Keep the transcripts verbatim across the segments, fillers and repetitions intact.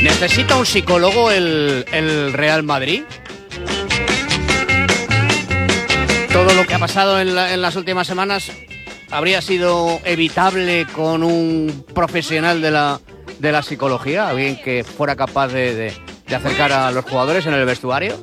¿Necesita un psicólogo el, el Real Madrid? Todo lo que ha pasado en, la, en las últimas semanas habría sido evitable con un profesional de la, de la psicología, alguien que fuera capaz de, de, de acercar a los jugadores en el vestuario.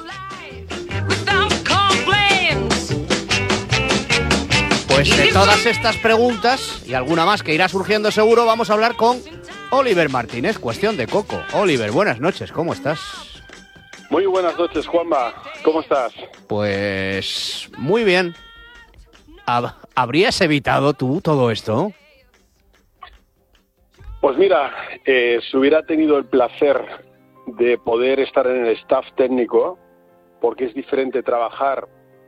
Pues de todas estas preguntas y alguna más que irá surgiendo seguro, vamos a hablar con Oliver Martínez, Cuestión de Coco. Oliver, buenas noches, ¿cómo estás? Muy buenas noches, Juanma. ¿Cómo estás? Pues muy bien. ¿Habrías evitado tú todo esto? Pues mira, eh, si hubiera tenido el placer de poder estar en el staff técnico, porque es diferente trabajar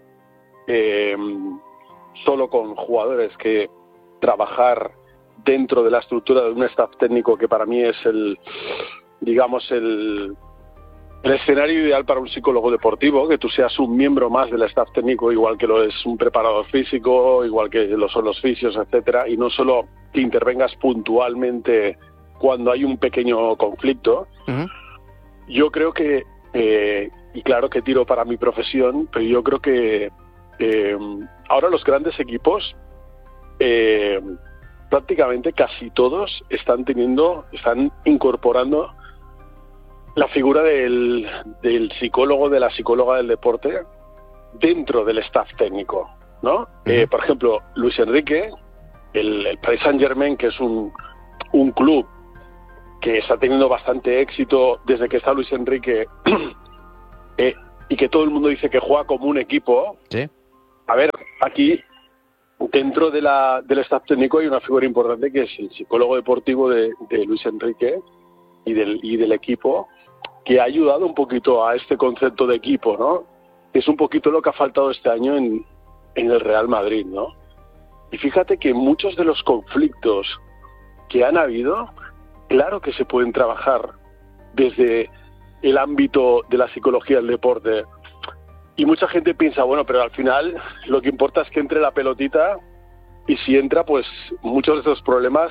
eh, solo con jugadores que trabajar dentro de la estructura de un staff técnico, que para mí es el, digamos, el, el escenario ideal para un psicólogo deportivo, que tú seas un miembro más del staff técnico, igual que lo es un preparador físico, igual que lo son los fisios, etcétera, y no solo que intervengas puntualmente cuando hay un pequeño conflicto. Uh-huh. Yo creo que, eh, y claro que tiro para mi profesión, pero yo creo que eh, ahora los grandes equipos, eh, prácticamente casi todos están teniendo, están incorporando la figura del, del psicólogo, de la psicóloga del deporte dentro del staff técnico, ¿no? Uh-huh. Eh, por ejemplo, Luis Enrique, el, el Paris Saint-Germain, que es un, un club que está teniendo bastante éxito desde que está Luis Enrique, eh, y que todo el mundo dice que juega como un equipo. Sí. A ver, aquí dentro de la, del staff técnico hay una figura importante que es el psicólogo deportivo de, de Luis Enrique y del, y del equipo, que ha ayudado un poquito a este concepto de equipo, ¿no? Es un poquito lo que ha faltado este año en, en el Real Madrid, ¿no? Y fíjate que muchos de los conflictos que han habido, claro que se pueden trabajar desde el ámbito de la psicología del deporte. Y mucha gente piensa, bueno, pero al final lo que importa es que entre la pelotita, y si entra, pues muchos de esos problemas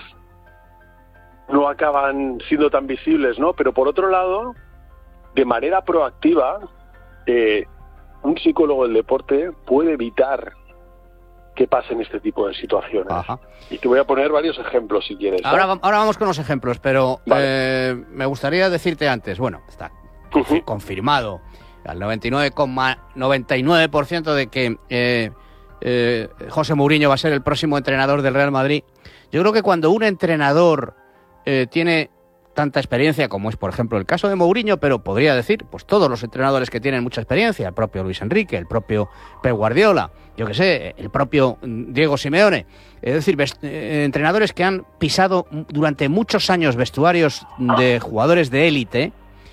no acaban siendo tan visibles, ¿no? Pero por otro lado, de manera proactiva, eh, un psicólogo del deporte puede evitar que pasen este tipo de situaciones. Ajá. Y te voy a poner varios ejemplos si quieres, ¿eh? Ahora, ahora vamos con los ejemplos, pero vale. eh, me gustaría decirte antes, bueno, está uh-huh. confirmado al noventa y nueve coma noventa y nueve por ciento de que eh, eh, José Mourinho va a ser el próximo entrenador del Real Madrid. Yo creo que cuando un entrenador eh, tiene tanta experiencia, como es por ejemplo el caso de Mourinho, pero podría decir, pues todos los entrenadores que tienen mucha experiencia, el propio Luis Enrique, el propio Pep Guardiola, yo que sé, el propio Diego Simeone, es decir, vest- eh, entrenadores que han pisado durante muchos años vestuarios de jugadores de élite,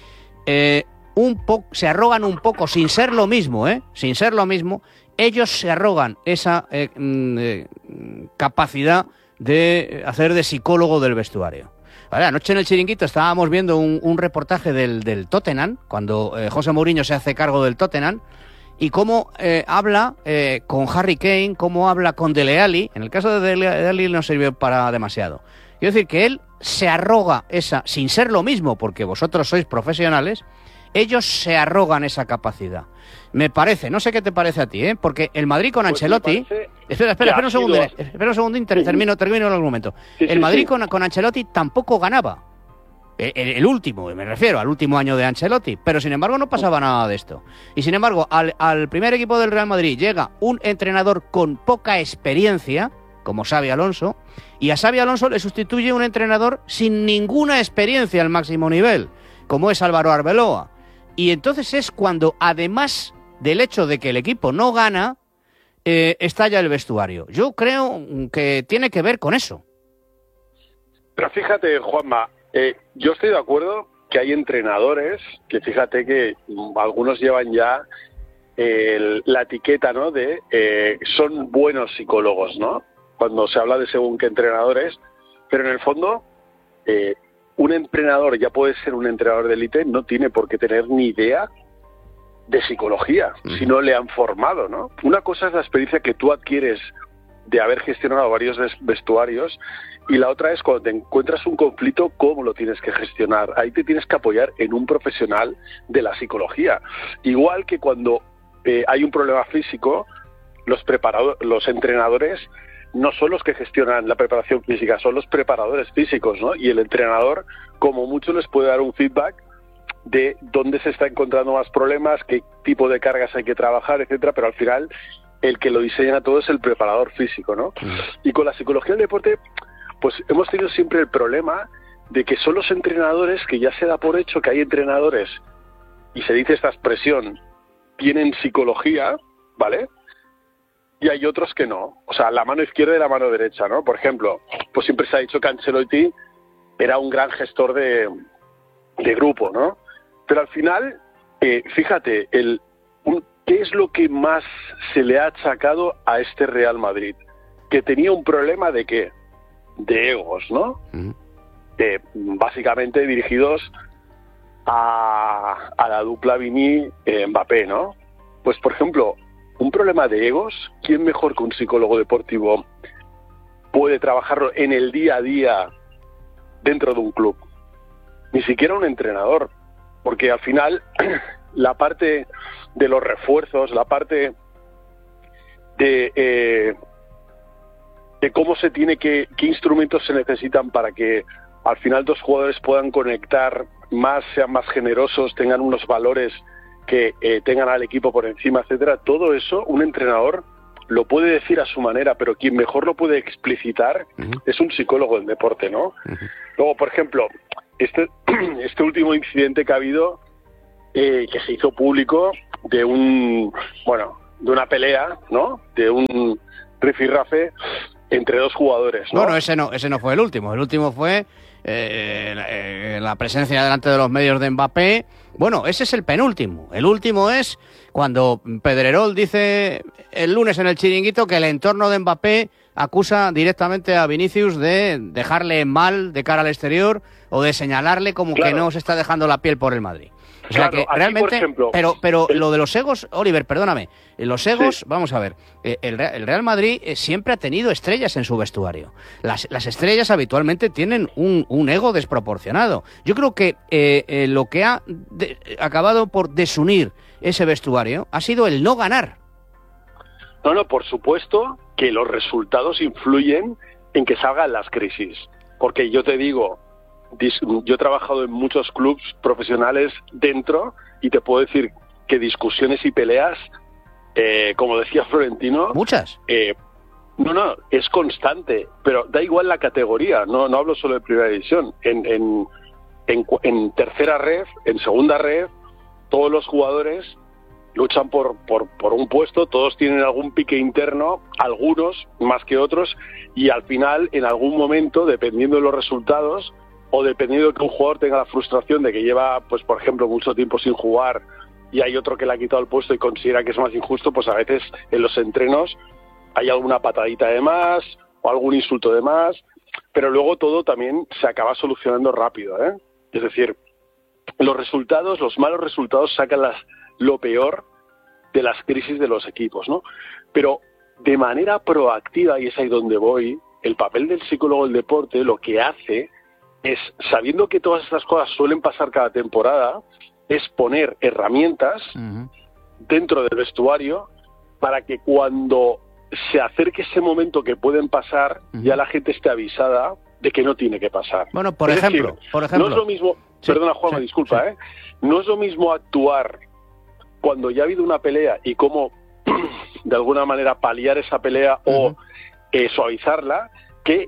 eh, un poco se arrogan un poco, sin ser lo mismo, ¿eh? Sin ser lo mismo, ellos se arrogan esa eh, eh, capacidad de hacer de psicólogo del vestuario. Vale, anoche en el Chiringuito estábamos viendo un, un reportaje del, del Tottenham, cuando eh, José Mourinho se hace cargo del Tottenham, y cómo eh, habla eh, con Harry Kane, cómo habla con Dele Alli. En el caso de Dele Alli no sirvió para demasiado. Quiero decir que él se arroga esa, sin ser lo mismo, porque vosotros sois profesionales, ellos se arrogan esa capacidad. Me parece, no sé qué te parece a ti, ¿eh? Porque el Madrid con pues Ancelotti... Espera, espera, espera un segundo, sido... espera un segundo, ter, termino, termino el argumento. Sí, el sí, Madrid sí. Con, con Ancelotti tampoco ganaba. El, el, el último, me refiero al último año de Ancelotti, pero sin embargo no pasaba nada de esto. Y sin embargo, al, al primer equipo del Real Madrid llega un entrenador con poca experiencia, como Xabi Alonso, y a Xabi Alonso le sustituye un entrenador sin ninguna experiencia al máximo nivel, como es Álvaro Arbeloa. Y entonces es cuando, además del hecho de que el equipo no gana, eh, estalla el vestuario. Yo creo que tiene que ver con eso. Pero fíjate, Juanma, eh, yo estoy de acuerdo que hay entrenadores que, fíjate que algunos llevan ya eh, la etiqueta, ¿no?, de eh, son buenos psicólogos, ¿no?, cuando se habla de según qué entrenadores, pero en el fondo eh, un entrenador, ya puede ser un entrenador de élite, no tiene por qué tener ni idea de psicología, mm. si no le han formado, ¿no? Una cosa es la experiencia que tú adquieres de haber gestionado varios vestuarios, y la otra es cuando te encuentras un conflicto, cómo lo tienes que gestionar. Ahí te tienes que apoyar en un profesional de la psicología. Igual que cuando eh, hay un problema físico, los preparadores, los entrenadores no son los que gestionan la preparación física, son los preparadores físicos, ¿no? Y el entrenador, como mucho, les puede dar un feedback de dónde se está encontrando más problemas, qué tipo de cargas hay que trabajar, etcétera, pero al final el que lo diseña todo es el preparador físico, ¿no? Mm. Y con la psicología del deporte, pues hemos tenido siempre el problema de que son los entrenadores, que ya se da por hecho que hay entrenadores, y se dice esta expresión, tienen psicología, ¿vale? Y hay otros que no. O sea, la mano izquierda y la mano derecha, ¿no? Por ejemplo, pues siempre se ha dicho que Ancelotti era un gran gestor de, de grupo, ¿no? Pero al final, eh, fíjate, el, un, ¿qué es lo que más se le ha achacado a este Real Madrid? Que tenía un problema de ¿qué? De egos, ¿no? Uh-huh. Eh, básicamente dirigidos a, a la dupla Vini-Mbappé, ¿no? Pues, por ejemplo, un problema de egos, ¿quién mejor que un psicólogo deportivo puede trabajarlo en el día a día dentro de un club? Ni siquiera un entrenador, porque al final la parte de los refuerzos, la parte de, eh, de cómo se tiene que, qué instrumentos se necesitan para que al final dos jugadores puedan conectar más, sean más generosos, tengan unos valores que eh, tengan al equipo por encima, etcétera, todo eso un entrenador lo puede decir a su manera, pero quien mejor lo puede explicitar uh-huh. es un psicólogo del deporte, ¿no? Uh-huh. Luego, por ejemplo, este, este último incidente que ha habido, eh, que se hizo público, de un, bueno, de una pelea, ¿no? De un rifirrafe entre dos jugadores, ¿no? Bueno, ese no, ese no fue el último. El último fue eh, la, eh, la presencia delante de los medios de Mbappé. Bueno, ese es el penúltimo. El último es cuando Pedrerol dice el lunes en el Chiringuito que el entorno de Mbappé acusa directamente a Vinicius de dejarle mal de cara al exterior o de señalarle como claro. que no se está dejando la piel por el Madrid. O sea claro, que realmente, por ejemplo, pero pero el... lo de los egos, Oliver, perdóname, los egos, sí. vamos a ver, el, el Real Madrid siempre ha tenido estrellas en su vestuario. Las, las estrellas habitualmente tienen un, un ego desproporcionado. Yo creo que eh, eh, lo que ha de, acabado por desunir ese vestuario ha sido el no ganar. No, no, por supuesto que los resultados influyen en que salgan las crisis. Porque yo te digo, yo he trabajado en muchos clubes profesionales dentro y te puedo decir que discusiones y peleas, eh, como decía Florentino... ¿Muchas? Eh, no, no, es constante, pero da igual la categoría, no no hablo solo de primera división. En, en, en, en tercera ref, en segunda ref, todos los jugadores luchan por, por, por un puesto, todos tienen algún pique interno, algunos más que otros, y al final, en algún momento, dependiendo de los resultados, o dependiendo de que un jugador tenga la frustración de que lleva, pues por ejemplo, mucho tiempo sin jugar y hay otro que le ha quitado el puesto y considera que es más injusto, pues a veces en los entrenos hay alguna patadita de más o algún insulto de más, pero luego todo también se acaba solucionando rápido, ¿eh? Es decir, los resultados, los malos resultados sacan las, lo peor de las crisis de los equipos, ¿no? Pero de manera proactiva, y es ahí donde voy, el papel del psicólogo del deporte lo que hace es, sabiendo que todas estas cosas suelen pasar cada temporada, es poner herramientas uh-huh. dentro del vestuario para que cuando se acerque ese momento que pueden pasar, uh-huh. ya la gente esté avisada de que no tiene que pasar. Bueno, por es ejemplo, decir, por ejemplo. No es lo mismo, sí, perdona Juanma, sí, disculpa, sí. ¿eh? No es lo mismo actuar cuando ya ha habido una pelea y cómo de alguna manera paliar esa pelea uh-huh. o eh, suavizarla, que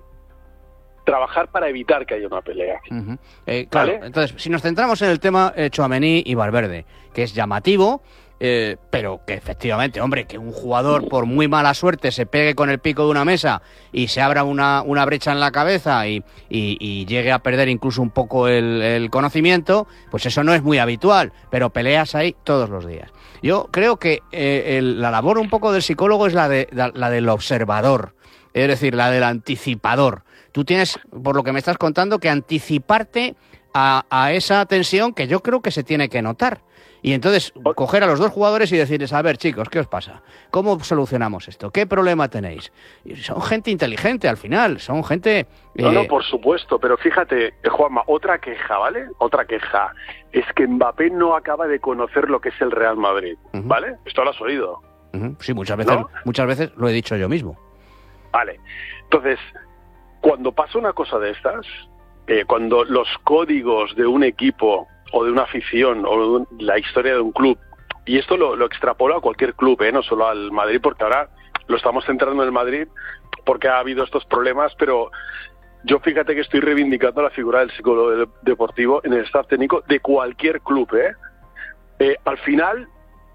trabajar para evitar que haya una pelea. Uh-huh. Eh, claro, ¿vale? Entonces, si nos centramos en el tema eh, Tchouaméni y Valverde, que es llamativo, eh, pero que efectivamente, hombre, que un jugador por muy mala suerte se pegue con el pico de una mesa y se abra una, una brecha en la cabeza y, y, y llegue a perder incluso un poco el, el conocimiento, pues eso no es muy habitual, pero peleas hay todos los días. Yo creo que eh, el, la labor un poco del psicólogo es la, de, la, la del observador, es decir, la del anticipador. Tú tienes, por lo que me estás contando, que anticiparte a, a esa tensión que yo creo que se tiene que notar. Y entonces coger a los dos jugadores y decirles, a ver, chicos, ¿qué os pasa? ¿Cómo solucionamos esto? ¿Qué problema tenéis? Y son gente inteligente al final, son gente... Eh... No, no, por supuesto, pero fíjate, Juanma, otra queja, ¿vale? Otra queja es que Mbappé no acaba de conocer lo que es el Real Madrid, uh-huh. ¿Vale? Esto lo has oído. Uh-huh. Sí, muchas veces, ¿no? Muchas veces lo he dicho yo mismo. Vale, entonces, cuando pasa una cosa de estas, eh, cuando los códigos de un equipo o de una afición, o de un, la historia de un club, y esto lo, lo extrapolo a cualquier club, ¿eh? No solo al Madrid, porque ahora lo estamos centrando en el Madrid porque ha habido estos problemas, pero yo fíjate que estoy reivindicando la figura del psicólogo deportivo en el staff técnico de cualquier club, ¿eh? Eh, al final,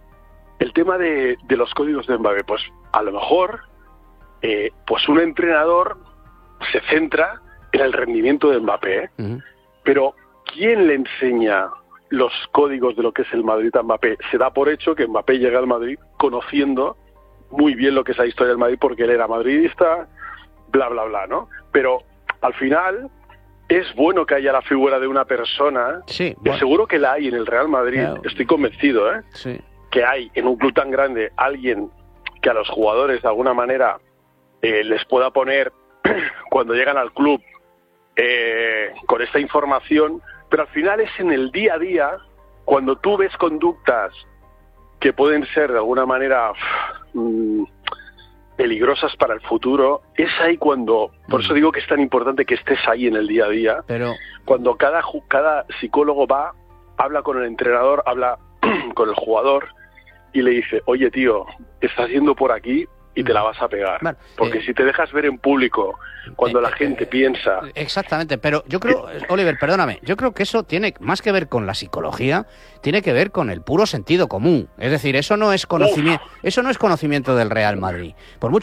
el tema de, de los códigos de Mbappé, pues a lo mejor, eh, pues un entrenador se centra en el rendimiento de Mbappé, ¿eh? Uh-huh. Pero ¿quién le enseña los códigos de lo que es el Madrid a Mbappé? Se da por hecho que Mbappé llega al Madrid conociendo muy bien lo que es la historia del Madrid porque él era madridista, bla, bla, bla, ¿no? Pero al final es bueno que haya la figura de una persona, sí, bueno. Que seguro que la hay en el Real Madrid, yeah. Estoy convencido, ¿eh? Sí. Que hay en un club tan grande alguien que a los jugadores de alguna manera eh, les pueda poner cuando llegan al club eh, con esta información. Pero al final es en el día a día, cuando tú ves conductas que pueden ser de alguna manera mmm, peligrosas para el futuro, es ahí cuando, por eso digo que es tan importante que estés ahí en el día a día, pero cuando cada, cada psicólogo va, habla con el entrenador, habla con el jugador y le dice, oye tío, estás yendo por aquí y te la vas a pegar. Bueno, porque eh, si te dejas ver en público, cuando eh, la gente eh, piensa... Exactamente, pero yo creo, Oliver, perdóname, yo creo que eso tiene más que ver con la psicología, tiene que ver con el puro sentido común. Es decir, eso no es conocimiento, eso no es conocimiento del Real Madrid. Por mucho